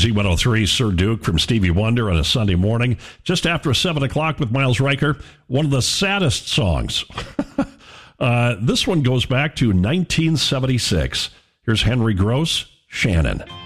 Z103, Sir Duke from Stevie Wonder on a Sunday morning, just after 7 o'clock with Miles Riker. One of the saddest songs. This one goes back to 1976. Here's Henry Gross, Shannon.